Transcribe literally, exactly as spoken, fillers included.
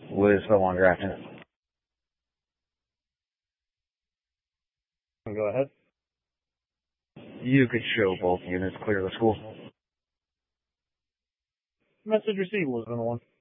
with no longer acting. Go ahead. You could show both units clear the school. Message received was on the one.